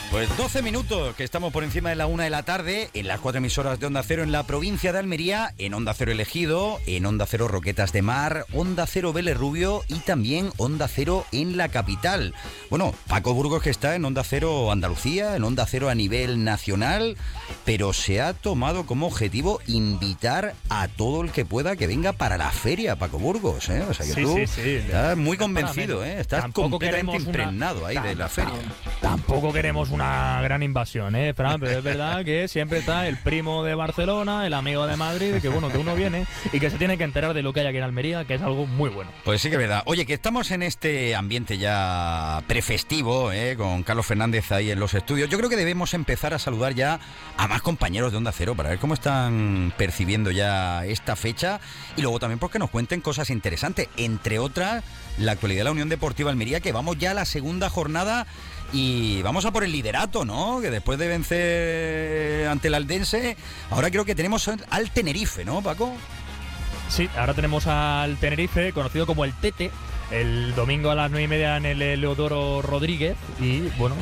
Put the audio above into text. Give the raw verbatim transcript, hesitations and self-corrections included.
Pues doce minutos, que estamos por encima de la una de la tarde, en las cuatro emisoras de Onda Cero en la provincia de Almería, en Onda Cero Elegido, en Onda Cero Roquetas de Mar, Onda Cero Vélez Rubio y también Onda Cero en la capital. Bueno, Paco Burgos, que está en Onda Cero Andalucía, en Onda Cero a nivel nacional, pero se ha tomado como objetivo invitar a todo el que pueda que venga para la feria, Paco Burgos, ¿eh? O sea que sí, tú sí, sí. estás muy convencido, ¿eh? Estás Tampoco completamente impregnado una... ahí de la feria. Tampoco queremos una gran invasión, ¿eh, Fran? Pero es verdad que siempre está el primo de Barcelona, el amigo de Madrid, que bueno, que uno viene y que se tiene que enterar de lo que hay aquí en Almería, que es algo muy bueno. Pues sí que es verdad. Oye, que estamos en este ambiente ya prefestivo, ¿eh? Con Carlos Fernández ahí en los estudios. Yo creo que debemos empezar a saludar ya a más compañeros de Onda Cero para ver cómo están percibiendo ya esta fecha y luego también porque nos cuenten cosas interesantes, entre otras la actualidad de la Unión Deportiva Almería, que vamos ya a la segunda jornada y vamos a por el liderato, ¿no? Que después de vencer ante el Aldense, ahora creo que tenemos al Tenerife, ¿no, Paco? Sí, ahora tenemos al Tenerife, conocido como el Tete, el domingo a las nueve y media en el Leodoro Rodríguez, y bueno,